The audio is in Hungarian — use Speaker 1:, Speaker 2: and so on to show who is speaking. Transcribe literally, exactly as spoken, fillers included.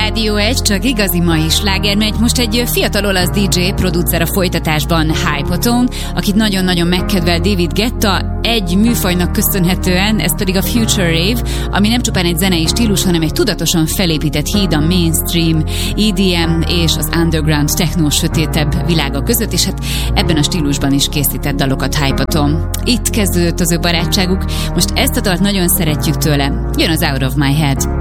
Speaker 1: Rádió egy, csak igazi mai sláger megy. Most egy fiatal olasz dé dzsé, producer a folytatásban, Hypotone, akit nagyon-nagyon megkedvel David Guetta, egy műfajnak köszönhetően, ez pedig a Future Rave, ami nem csupán egy zenei stílus, hanem egy tudatosan felépített híd a mainstream, é dé em és az underground techno sötétebb világa között, és hát ebben a stílusban is készített dalokat Hypotone. Itt kezdődött az ő barátságuk, most ezt a dalt nagyon szeretjük tőle. Jön az Out of My Head.